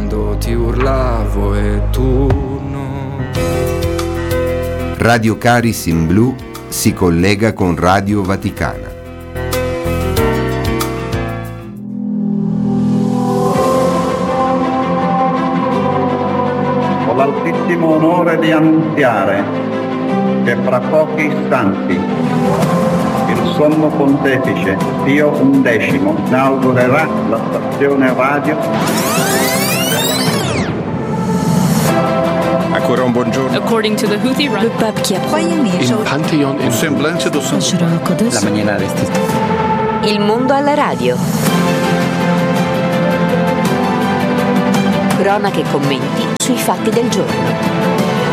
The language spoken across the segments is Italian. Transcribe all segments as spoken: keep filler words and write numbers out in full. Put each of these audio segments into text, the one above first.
quando ti urlavo e tu no. Radio Caris in Blu si collega con Radio Vaticana. Ho l'altissimo onore di annunziare che fra pochi istanti il Sommo Pontefice Pio undicesimo inaugurerà la stazione radio. Ancora un buongiorno. According to the Houthi, le pape qui a Il Pantheon in Semblance do Santo. La mañana restita. Il mondo alla radio. Cronache e commenti sui fatti del giorno.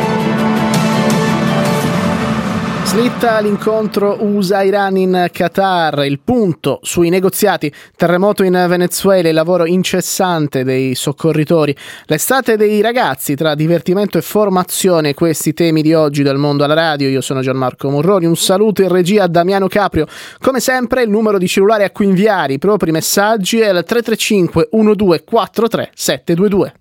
Slitta l'incontro U S A-Iran in Qatar, il punto sui negoziati, terremoto in Venezuela, il lavoro incessante dei soccorritori, l'estate dei ragazzi tra divertimento e formazione, questi temi di oggi del mondo alla radio. Io sono Gianmarco Morroni, un saluto in regia a Damiano Caprio. Come sempre il numero di cellulare a cui inviare i propri messaggi è il tre tre cinque uno due quattro tre sette due due.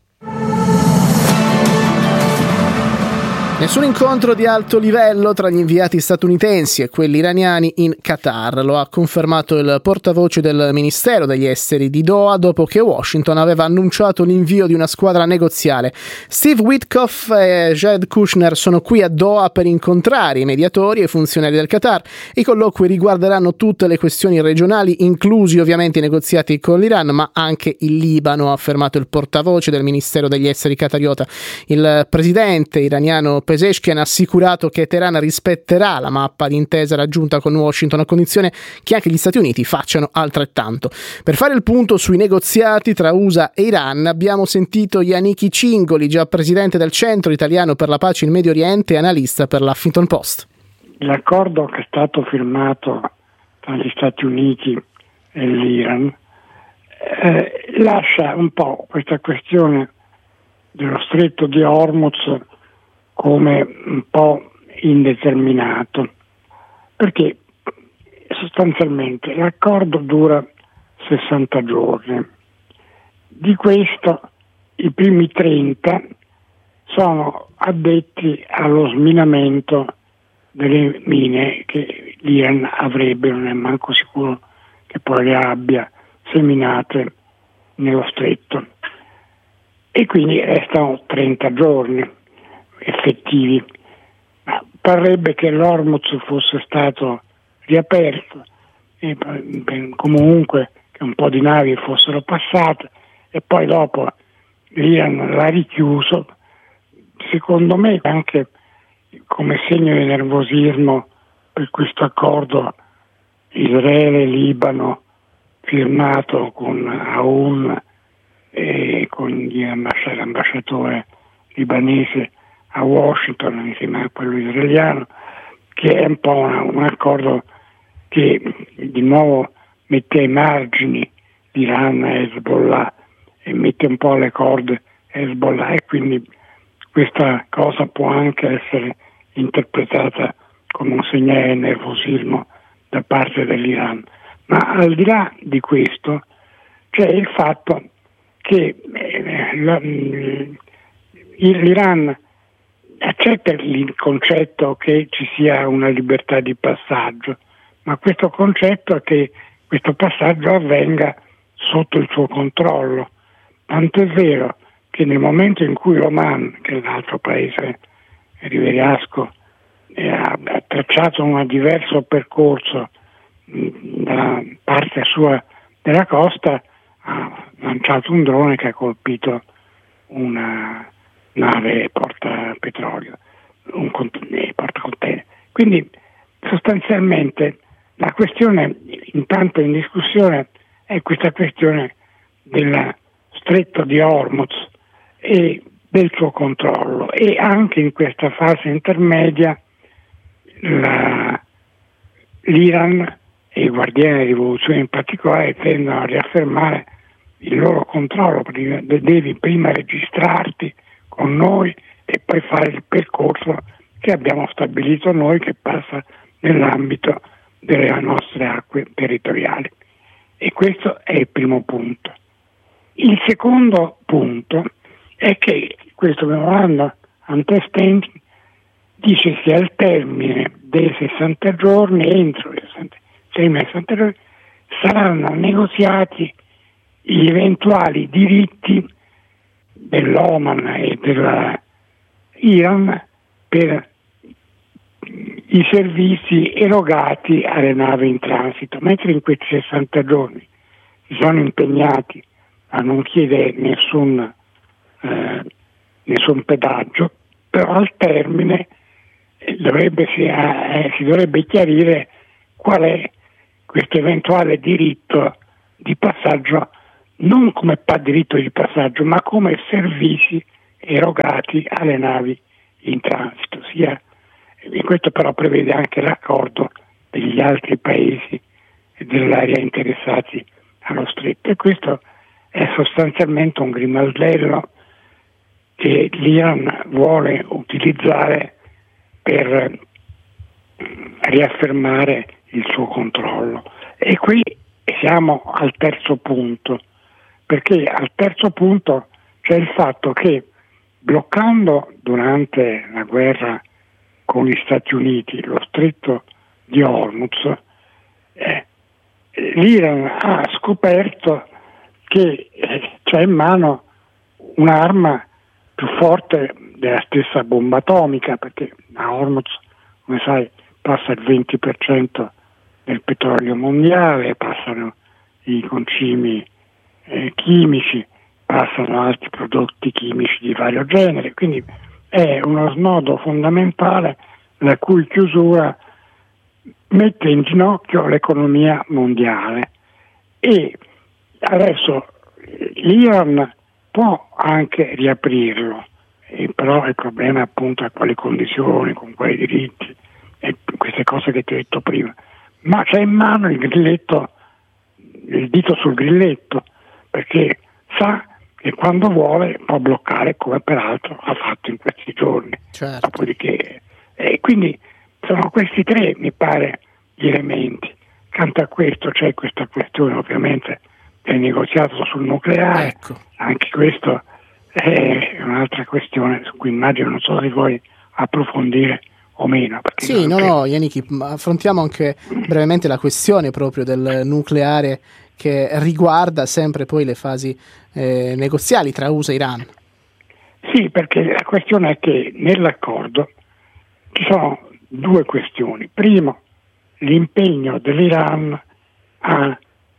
Nessun incontro di alto livello tra gli inviati statunitensi e quelli iraniani in Qatar, lo ha confermato il portavoce del Ministero degli Esteri di Doha dopo che Washington aveva annunciato l'invio di una squadra negoziale. Steve Witkoff e Jared Kushner sono qui a Doha per incontrare i mediatori e i funzionari del Qatar. I colloqui riguarderanno tutte le questioni regionali, inclusi ovviamente i negoziati con l'Iran, ma anche il Libano, ha affermato il portavoce del Ministero degli Esteri qatariota. Il presidente iraniano Pezeshkian ha assicurato che Teheran rispetterà la mappa di intesa raggiunta con Washington a condizione che anche gli Stati Uniti facciano altrettanto. Per fare il punto sui negoziati tra U S A e Iran abbiamo sentito Yannick Cingoli, già presidente del Centro Italiano per la Pace in Medio Oriente e analista per l'Huffington Post. L'accordo che è stato firmato tra gli Stati Uniti e l'Iran eh, lascia un po' questa questione dello stretto di Hormuz come un po' indeterminato, perché sostanzialmente l'accordo dura sessanta giorni. Di questo i primi trenta sono addetti allo sminamento delle mine che l'Iran avrebbe, non è manco sicuro che poi le abbia seminate nello stretto, e quindi restano trenta giorni effettivi. Ma parrebbe che l'Hormuz fosse stato riaperto e comunque che un po' di navi fossero passate e poi dopo l'Iran l'ha richiuso, secondo me anche come segno di nervosismo per questo accordo Israele-Libano firmato con Aoun e con l'ambasciatore libanese a Washington insieme a quello israeliano, che è un po' una, un accordo che di nuovo mette ai margini l'Iran e Hezbollah e mette un po' alle corde Hezbollah, e quindi questa cosa può anche essere interpretata come un segnale di nervosismo da parte dell'Iran. Ma al di là di questo c'è il fatto che eh, la, l'Iran accetta il concetto che ci sia una libertà di passaggio, ma questo concetto è che questo passaggio avvenga sotto il suo controllo. Tanto è vero che nel momento in cui l'Oman, che è un altro paese rivierasco, ha tracciato un diverso percorso dalla parte sua della costa, ha lanciato un drone che ha colpito una nave porta petrolio, un porta container. Quindi sostanzialmente la questione intanto in discussione è questa questione del stretto di Hormuz e del suo controllo, e anche in questa fase intermedia la, l'Iran e i guardiani della rivoluzione in particolare tendono a riaffermare il loro controllo, perché devi prima registrarti con noi e poi fare il percorso che abbiamo stabilito noi, che passa nell'ambito delle nostre acque territoriali. E questo è il primo punto. Il secondo punto è che questo memorandum understanding dice che al termine dei sessanta giorni, entro i sessanta giorni, saranno negoziati gli eventuali diritti dell'Oman e dell'Iran per i servizi erogati alle navi in transito, mentre in questi sessanta giorni si sono impegnati a non chiedere nessun, eh, nessun pedaggio, però al termine dovrebbe, si, eh, si dovrebbe chiarire qual è questo eventuale diritto di passaggio, non come diritto di passaggio, ma come servizi erogati alle navi in transito. Sia, e questo però prevede anche l'accordo degli altri paesi dell'area interessati allo stretto, e questo è sostanzialmente un grimaldello che l'Iran vuole utilizzare per riaffermare il suo controllo. E qui siamo al terzo punto, perché al terzo punto c'è il fatto che bloccando durante la guerra con gli Stati Uniti lo stretto di Hormuz, eh, l'Iran ha scoperto che eh, c'è in mano un'arma più forte della stessa bomba atomica, perché a Hormuz, come sai, passa il venti per cento del petrolio mondiale, passano i concimi eh, chimici, passano altri prodotti chimici di vario genere, quindi è uno snodo fondamentale la cui chiusura mette in ginocchio l'economia mondiale. E adesso l'Iran può anche riaprirlo, e però il problema è appunto a quali condizioni, con quali diritti, e queste cose che ti ho detto prima. Ma c'è in mano il grilletto, il dito sul grilletto, perché sa che quando vuole può bloccare, come peraltro ha fatto in questi giorni. Certo. Dopodiché, e quindi sono questi tre, mi pare, gli elementi. Accanto a questo c'è questa questione ovviamente del negoziato sul nucleare, ecco. Anche questo è un'altra questione su cui immagino, non so se vuoi approfondire o meno. Sì, no, no, Yannick, affrontiamo anche brevemente la questione proprio del nucleare, che riguarda sempre poi le fasi eh, negoziali tra U S A e Iran. Sì, perché la questione è che nell'accordo ci sono due questioni. Primo, l'impegno dell'Iran a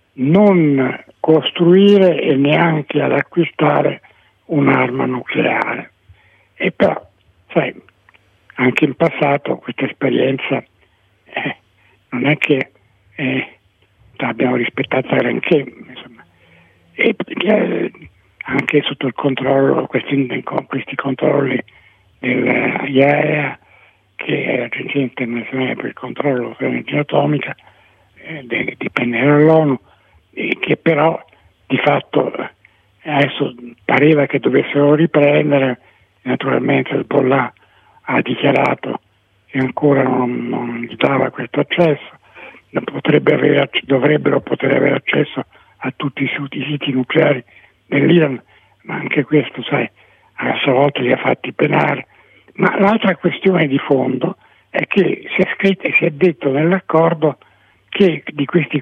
non costruire e neanche ad acquistare un'arma nucleare. E però, sai, anche in passato questa esperienza eh, non è che eh, l'abbiamo rispettata granché, insomma. E eh, anche sotto il controllo, questi, questi controlli dell'I A E A, che è l'Agenzia Internazionale per il Controllo dell'Energia Atomica, eh, dipende dall'ONU, e che però di fatto adesso pareva che dovessero riprendere. Naturalmente il Hezbollah ha dichiarato che ancora non, non gli dava questo accesso, potrebbe avere, dovrebbero poter avere accesso a tutti i siti nucleari dell'Iran, ma anche questo, sai, a sua volta li ha fatti penare. Ma l'altra questione di fondo è che si è scritto e si è detto nell'accordo che di questi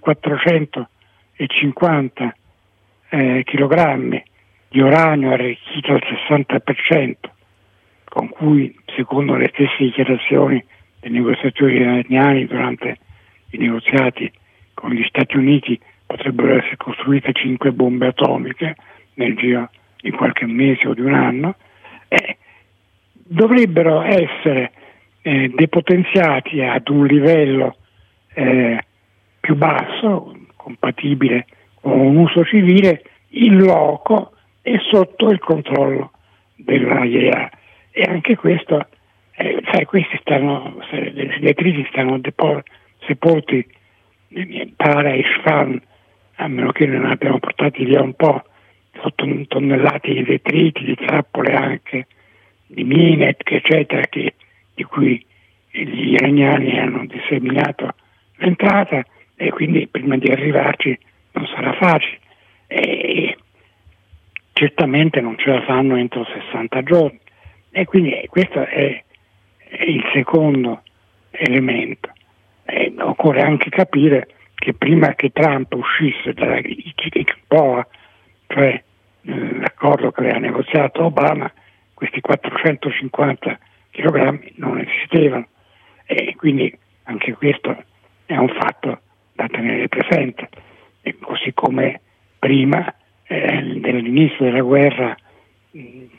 quattrocentocinquanta eh, chilogrammi di uranio arricchito al sessanta per cento, con cui, secondo le stesse dichiarazioni dei negoziatori iraniani durante i negoziati con gli Stati Uniti, potrebbero essere costruite cinque bombe atomiche nel giro di qualche mese o di un anno, eh, dovrebbero essere eh, depotenziati ad un livello eh, più basso, compatibile con un uso civile, in loco e sotto il controllo dell'A I E A. E anche questo, eh, sai, questi stanno, le detriti stanno depo- sepolti, mi pare, a Isfahan, a meno che non abbiamo portati via un po', sotto tonnellate di detriti, di trappole anche, di mine, eccetera, che, di cui gli iraniani hanno disseminato l'entrata, e quindi prima di arrivarci non sarà facile. E certamente non ce la fanno entro sessanta giorni. E quindi questo è, è il secondo elemento. E occorre anche capire che prima che Trump uscisse dalla I C P O A, cioè l'accordo che aveva negoziato Obama, questi quattrocentocinquanta chilogrammi non esistevano, e quindi anche questo è un fatto da tenere presente. E così come prima eh, dell'inizio della guerra mh,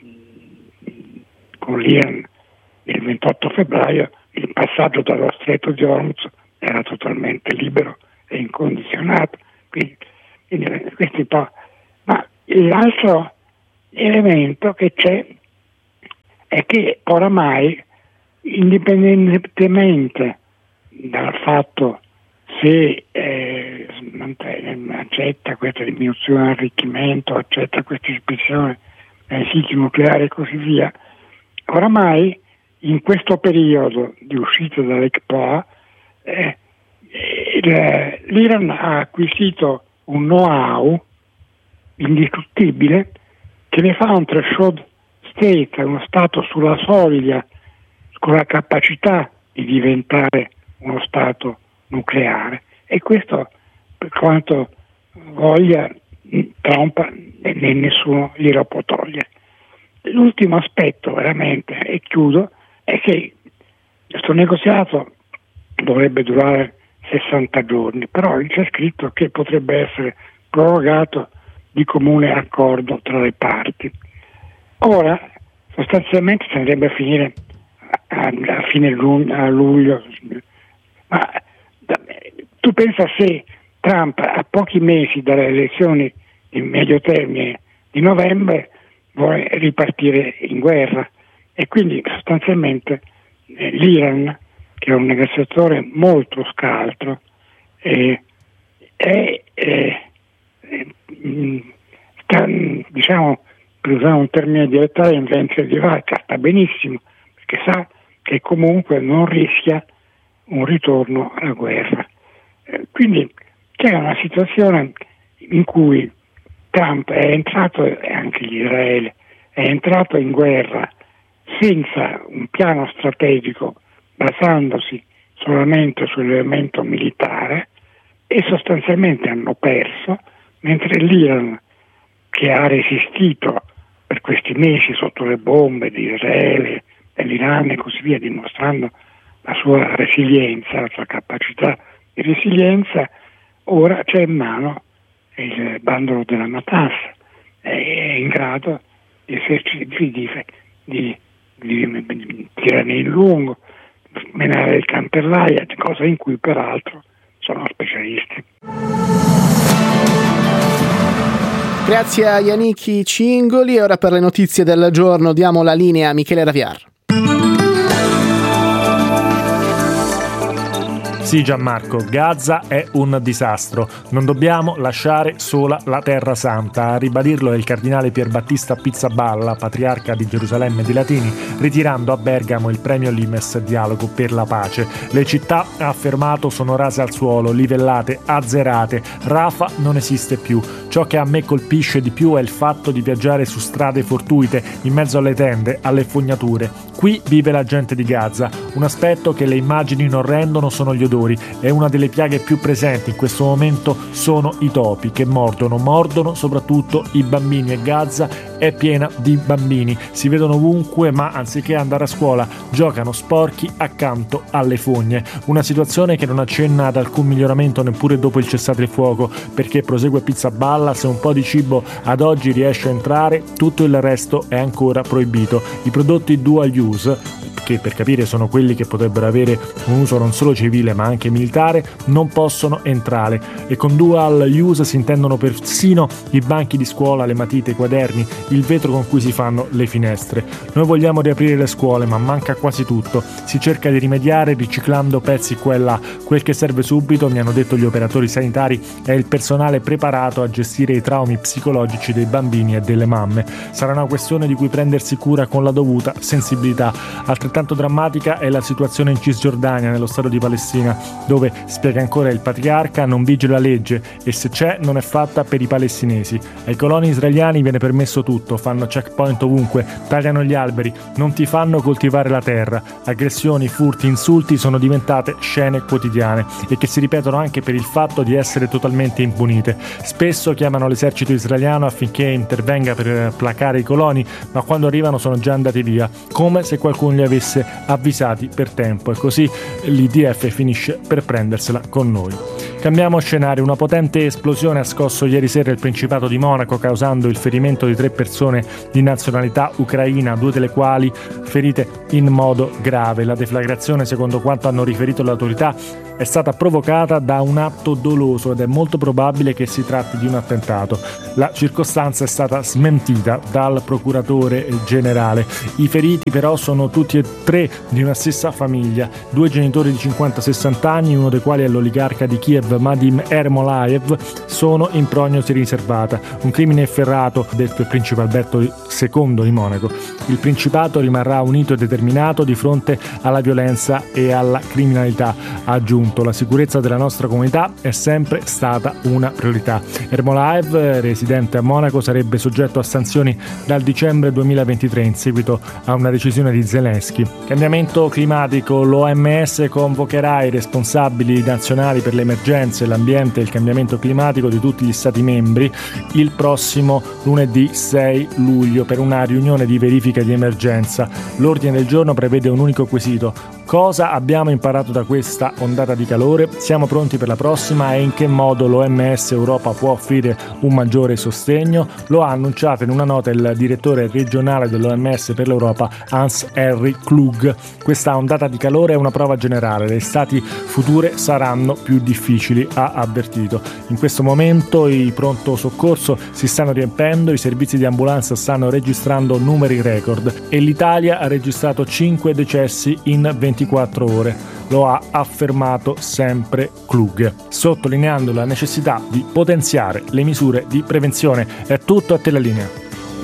con l'Iran il ventotto febbraio, il passaggio dallo stretto di Hormuz era totalmente libero e incondizionato. Quindi, quindi questi un po'. Ma l'altro elemento che c'è è che oramai, indipendentemente dal fatto se eh, accetta questa diminuzione arricchimento, accetta questa ispezione ai siti nucleari e così via, oramai in questo periodo di uscita dall'I C P O A eh, l'Iran ha acquisito un know-how indistruttibile che ne fa un threshold state, uno stato sulla soglia, con la capacità di diventare uno stato nucleare, e questo, per quanto voglia Trump, né nessuno glielo può togliere. L'ultimo aspetto veramente, e chiudo, è che questo negoziato dovrebbe durare sessanta giorni, però c'è scritto che potrebbe essere prorogato di comune accordo tra le parti. Ora sostanzialmente si andrebbe a finire a, a fine luglio, a luglio, ma da, tu pensa se Trump a pochi mesi dalle elezioni di medio termine di novembre vuole ripartire in guerra, e quindi sostanzialmente eh, l'Iran, che è un negoziatore molto scaltro, eh, è eh, sta, diciamo, per usare un termine dialettale, in ventre di vacca, sta benissimo, perché sa che comunque non rischia un ritorno alla guerra. Eh, quindi c'è una situazione in cui Trump è entrato, e anche Israele, è entrato in guerra senza un piano strategico, basandosi solamente sull'elemento militare, e sostanzialmente hanno perso, mentre l'Iran, che ha resistito per questi mesi sotto le bombe di Israele, dell'Iran e così via, dimostrando la sua resilienza, la sua capacità di resilienza, ora c'è in mano il bandolo della matassa, è in grado di esercitare, di, di, di, di tirare in lungo, menare il campellaia, cosa in cui peraltro sono specialisti. Grazie a Yannicki Cingoli. E ora per le notizie del giorno diamo la linea a Michele Raviar. Sì, Gianmarco, Gaza è un disastro. Non dobbiamo lasciare sola la Terra Santa. A ribadirlo è il cardinale Pierbattista Pizzaballa, patriarca di Gerusalemme e di Latini, ritirando a Bergamo il premio Limes Dialogo per la pace. Le città, ha affermato, sono rase al suolo, livellate, azzerate. Rafa non esiste più. Ciò che a me colpisce di più è il fatto di viaggiare su strade fortuite, in mezzo alle tende, alle fognature. Qui vive la gente di Gaza. Un aspetto che le immagini non rendono sono gli odori. E una delle piaghe più presenti in questo momento sono i topi, che mordono, mordono soprattutto i bambini, e Gaza è piena di bambini. Si vedono ovunque, ma anziché andare a scuola giocano sporchi accanto alle fogne. Una situazione che non accenna ad alcun miglioramento neppure dopo il cessate il fuoco, perché, prosegue Pizzaballa, se un po' di cibo ad oggi riesce a entrare, tutto il resto è ancora proibito. I prodotti dual use, che per capire sono quelli che potrebbero avere un uso non solo civile ma anche militare, non possono entrare, e con dual use si intendono persino i banchi di scuola, le matite, i quaderni, il vetro con cui si fanno le finestre. Noi vogliamo riaprire le scuole, ma manca quasi tutto. Si cerca di rimediare riciclando pezzi qua e là. Quel che serve subito, mi hanno detto gli operatori sanitari, è il personale preparato a gestire i traumi psicologici dei bambini e delle mamme. Sarà una questione di cui prendersi cura con la dovuta sensibilità. Altrettanto Altrettanto drammatica è la situazione in Cisgiordania, nello Stato di Palestina, dove, spiega ancora il patriarca, non vige la legge e se c'è non è fatta per i palestinesi. Ai coloni israeliani viene permesso tutto, fanno checkpoint ovunque, tagliano gli alberi, non ti fanno coltivare la terra. Aggressioni, furti, insulti sono diventate scene quotidiane e che si ripetono anche per il fatto di essere totalmente impunite. Spesso chiamano l'esercito israeliano affinché intervenga per placare i coloni, ma quando arrivano sono già andati via, come se qualcuno li avesse avvisati per tempo, e così l'I D F finisce per prendersela con noi. Cambiamo scenario. Una potente esplosione ha scosso ieri sera il Principato di Monaco, causando il ferimento di tre persone di nazionalità ucraina, due delle quali ferite in modo grave. La deflagrazione, secondo quanto hanno riferito le autorità, è stata provocata da un atto doloso ed è molto probabile che si tratti di un attentato. La circostanza è stata smentita dal procuratore generale. I feriti però sono tutti e tre di una stessa famiglia, due genitori di cinquanta sessanta anni, uno dei quali è l'oligarca di Kiev Vadim Ermolaev, sono in prognosi riservata, un crimine efferrato, detto il principe Alberto secondo di Monaco. Il Principato rimarrà unito e determinato di fronte alla violenza e alla criminalità, ha aggiunto. La sicurezza della nostra comunità è sempre stata una priorità. Ermolaev, residente a Monaco, sarebbe soggetto a sanzioni dal dicembre duemilaventitré in seguito a una decisione di Zelensky. Cambiamento climatico. L'O M S convocherà i responsabili nazionali per le emergenze, l'ambiente e il cambiamento climatico di tutti gli Stati membri il prossimo lunedì sei luglio per una riunione di verifica di emergenza. L'ordine del giorno prevede un unico quesito: cosa abbiamo imparato da questa ondata di calore? Siamo pronti per la prossima e in che modo l'O M S Europa può offrire un maggiore sostegno? Lo ha annunciato in una nota il direttore regionale dell'O M S per l'Europa, Hans-Henri Klug. Questa ondata di calore è una prova generale, le estati future saranno più difficili, ha avvertito. In questo momento i pronto soccorso si stanno riempendo, i servizi di ambulanza stanno registrando numeri record e l'Italia ha registrato cinque decessi in ventiquattro ore. Lo ha affermato sempre Klug, sottolineando la necessità di potenziare le misure di prevenzione. È tutto, a te la linea.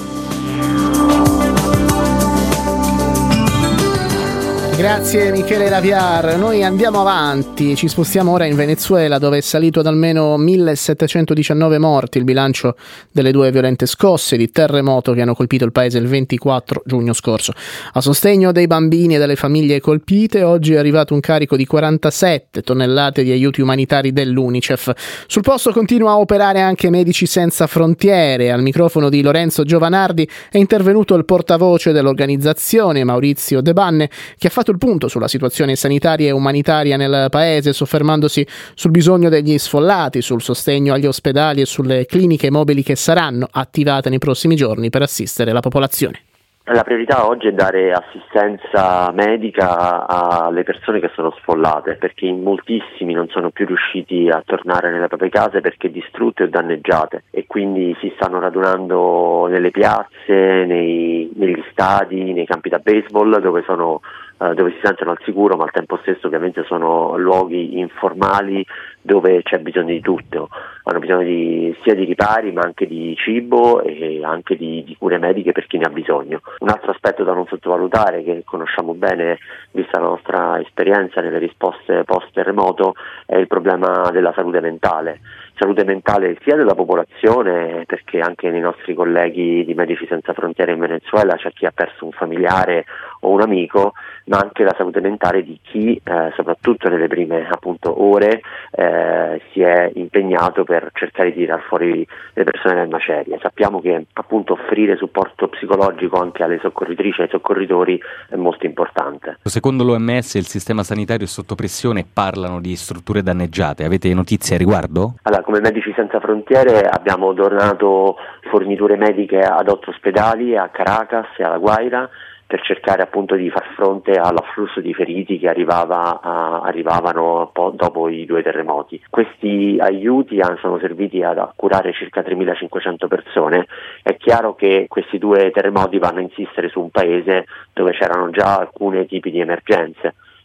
Grazie Michele Raviar. Noi andiamo avanti, ci spostiamo ora in Venezuela, dove è salito ad almeno millesettecentodiciannove morti il bilancio delle due violente scosse di terremoto che hanno colpito il paese il ventiquattro giugno scorso. A sostegno dei bambini e delle famiglie colpite, oggi è arrivato un carico di quarantasette tonnellate di aiuti umanitari dell'UNICEF. Sul posto continua a operare anche Medici Senza Frontiere. Al microfono di Lorenzo Giovanardi è intervenuto il portavoce dell'organizzazione, Maurizio De Banne, che ha fatto il punto sulla situazione sanitaria e umanitaria nel paese, soffermandosi sul bisogno degli sfollati, sul sostegno agli ospedali e sulle cliniche mobili che saranno attivate nei prossimi giorni per assistere la popolazione. La priorità oggi è dare assistenza medica alle persone che sono sfollate, perché in moltissimi non sono più riusciti a tornare nelle proprie case perché distrutte o danneggiate, e quindi si stanno radunando nelle piazze, nei, negli stadi, nei campi da baseball, dove sono dove si sentono al sicuro, ma al tempo stesso ovviamente sono luoghi informali dove c'è bisogno di tutto. Hanno bisogno di, sia di ripari ma anche di cibo e anche di, di cure mediche per chi ne ha bisogno. Un altro aspetto da non sottovalutare, che conosciamo bene vista la nostra esperienza nelle risposte post terremoto, è il problema della salute mentale. Salute mentale sia della popolazione, perché anche nei nostri colleghi di Medici Senza Frontiere in Venezuela c'è chi ha perso un familiare o un amico, ma anche la salute mentale di chi, eh, soprattutto nelle prime appunto ore, eh, si è impegnato per cercare di tirar fuori le persone dal macerie. Sappiamo che appunto offrire supporto psicologico anche alle soccorritrici e ai soccorritori è molto importante. Secondo l'O M S il sistema sanitario è sotto pressione, parlano di strutture danneggiate. Avete notizie a riguardo? Allora, come Medici Senza Frontiere abbiamo donato forniture mediche ad otto ospedali, a Caracas e alla Guaira, per cercare appunto di far fronte all'afflusso di feriti che arrivava a, arrivavano po- dopo i due terremoti. Questi aiuti sono serviti ad curare circa tremilacinquecento persone. È chiaro che questi due terremoti vanno a insistere su un paese dove c'erano già alcuni tipi di emergenze,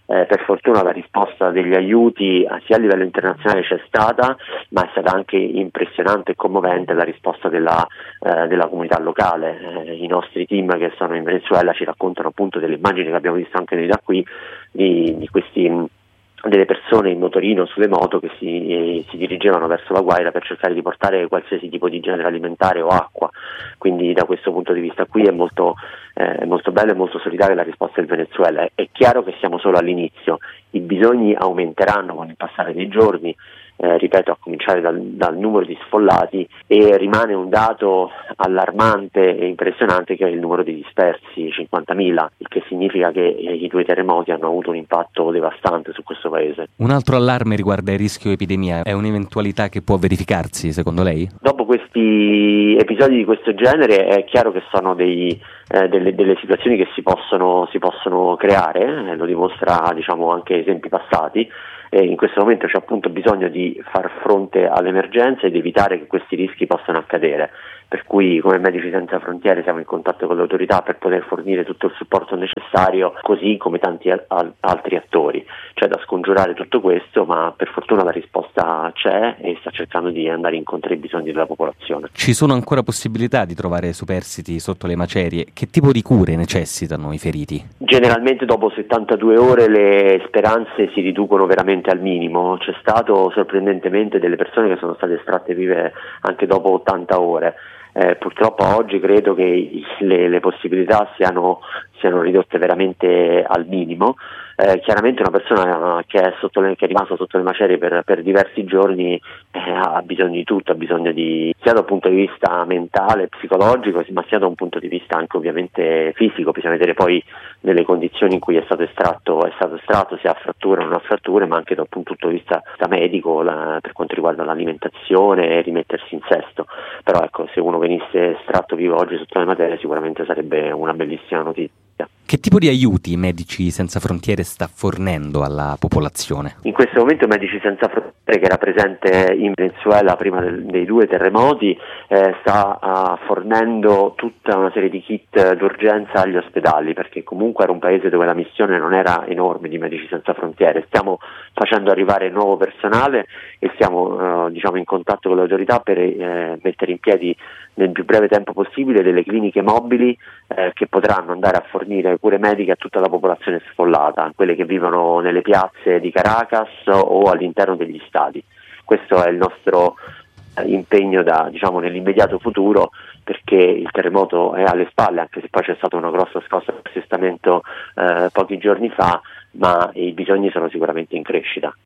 Eh, per fortuna la risposta degli aiuti sia a livello internazionale c'è stata, ma è stata anche impressionante e commovente la risposta della, eh, della comunità locale. Eh, i nostri team che sono in Venezuela ci raccontano appunto delle immagini che abbiamo visto anche noi da qui di, di questi delle persone in motorino sulle moto che si, si dirigevano verso la Guaira per cercare di portare qualsiasi tipo di genere alimentare o acqua. Quindi da questo punto di vista qui è molto, eh, è molto bella e molto solidale la risposta del Venezuela. È chiaro che siamo solo all'inizio, i bisogni aumenteranno con il passare dei giorni, eh, ripeto, a cominciare dal, dal numero di sfollati, e rimane un dato allarmante e impressionante che è il numero di dispersi, cinquantamila, il che significa che eh, i due terremoti hanno avuto un impatto devastante su questo paese. Un altro allarme riguarda il rischio epidemia, è un'eventualità che può verificarsi secondo lei? Dopo questi episodi di questo genere è chiaro che sono dei, eh, delle, delle situazioni che si possono, si possono creare, eh, lo dimostra diciamo anche esempi passati. E in questo momento c'è appunto bisogno di far fronte all'emergenza ed evitare che questi rischi possano accadere, per cui come Medici Senza Frontiere siamo in contatto con le autorità per poter fornire tutto il supporto necessario, così come tanti al- altri attori. C'è da scongiurare tutto questo, ma per fortuna la risposta c'è e sta cercando di andare incontro ai bisogni della popolazione. Ci sono ancora possibilità di trovare superstiti sotto le macerie? Che tipo di cure necessitano i feriti? Generalmente dopo settantadue ore le speranze si riducono veramente al minimo. C'è stato sorprendentemente delle persone che sono state estratte vive anche dopo ottanta ore. Eh, purtroppo oggi credo che le, le possibilità siano, siano ridotte veramente al minimo. Eh, chiaramente una persona che è, sotto le, che è rimasta sotto le macerie per, per diversi giorni eh, ha bisogno di tutto, ha bisogno di sia da un punto di vista mentale, psicologico, ma sia da un punto di vista anche ovviamente fisico. Bisogna vedere poi nelle condizioni in cui è stato estratto, è stato estratto, se ha fratture o non ha fratture, ma anche da un punto di vista medico la, per quanto riguarda l'alimentazione e rimettersi in sesto. Però ecco, se uno venisse estratto vivo oggi sotto le macerie sicuramente sarebbe una bellissima notizia. Che tipo di aiuti Medici Senza Frontiere sta fornendo alla popolazione? In questo momento Medici Senza Frontiere, che era presente in Venezuela prima del, dei due terremoti, eh, sta uh, fornendo tutta una serie di kit d'urgenza agli ospedali, perché comunque era un paese dove la missione non era enorme di Medici Senza Frontiere. Stiamo facendo arrivare nuovo personale e siamo uh, diciamo in contatto con le autorità per eh, mettere in piedi nel più breve tempo possibile delle cliniche mobili eh, che potranno andare a fornire cure mediche a tutta la popolazione sfollata, quelle che vivono nelle piazze di Caracas o all'interno degli stadi. Questo è il nostro eh, impegno da, diciamo, nell'immediato futuro, perché il terremoto è alle spalle, anche se poi c'è stata una grossa scossa di assestamento eh, pochi giorni fa, ma i bisogni sono sicuramente in crescita.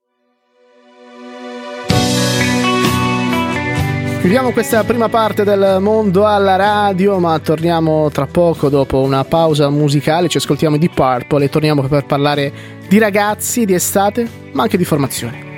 Chiudiamo questa prima parte del Mondo alla Radio, ma torniamo tra poco dopo una pausa musicale. Ci ascoltiamo i Deep Purple e torniamo per parlare di ragazzi, di estate, ma anche di formazione.